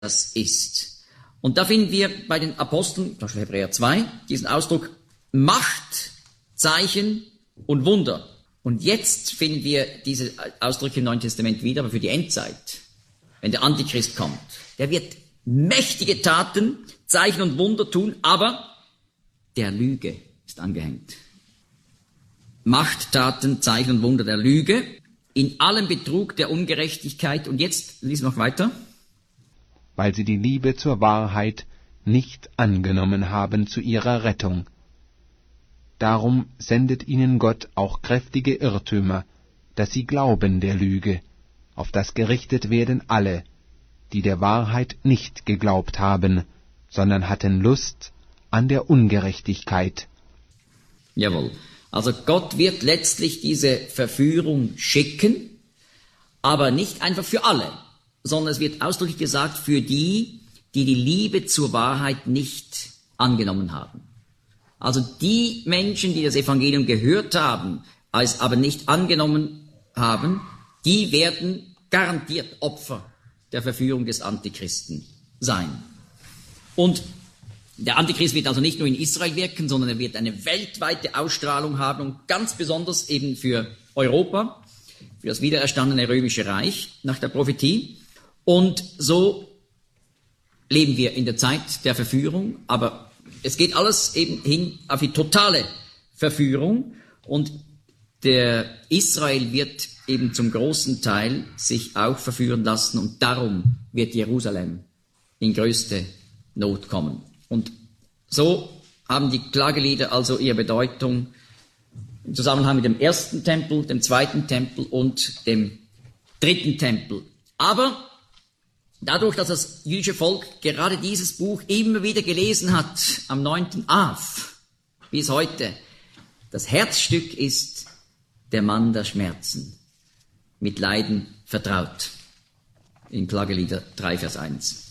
das ist. Und da finden wir bei den Aposteln, zum Beispiel Hebräer 2, diesen Ausdruck Macht, Zeichen und Wunder. Und jetzt finden wir diese Ausdrücke im Neuen Testament wieder, aber für die Endzeit, wenn der Antichrist kommt. Der wird mächtige Taten, Zeichen und Wunder tun, aber der Lüge ist angehängt. Macht, Taten, Zeichen und Wunder der Lüge, in allem Betrug der Ungerechtigkeit. Und jetzt lesen wir noch weiter. Weil sie die Liebe zur Wahrheit nicht angenommen haben zu ihrer Rettung. Darum sendet ihnen Gott auch kräftige Irrtümer, dass sie glauben der Lüge, auf das gerichtet werden alle, die der Wahrheit nicht geglaubt haben, sondern hatten Lust an der Ungerechtigkeit. Jawohl. Also Gott wird letztlich diese Verführung schicken, aber nicht einfach für alle, sondern es wird ausdrücklich gesagt für die, die die Liebe zur Wahrheit nicht angenommen haben. Also die Menschen, die das Evangelium gehört haben, es aber nicht angenommen haben, die werden garantiert Opfer der Verführung des Antichristen sein. Und der Antichrist wird also nicht nur in Israel wirken, sondern er wird eine weltweite Ausstrahlung haben und ganz besonders eben für Europa, für das wiedererstandene Römische Reich nach der Prophetie. Und so leben wir in der Zeit der Verführung, aber es geht alles eben hin auf die totale Verführung und der Israel wird eben zum großen Teil sich auch verführen lassen und darum wird Jerusalem in größte Not kommen. Und so haben die Klagelieder also ihre Bedeutung im Zusammenhang mit dem ersten Tempel, dem zweiten Tempel und dem dritten Tempel. Aber dadurch, dass das jüdische Volk gerade dieses Buch immer wieder gelesen hat, am 9. Av bis heute, das Herzstück ist der Mann der Schmerzen, mit Leiden vertraut. In Klagelieder 3, Vers 1.